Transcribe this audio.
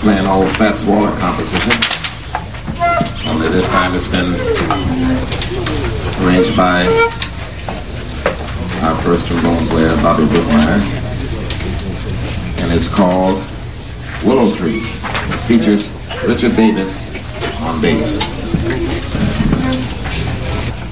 playing old Fats Waller composition. Only this time it's been arranged by our first trombone player, Bobby Brookmeyer. And it's called Willow Tree. It features Richard Davis on bass.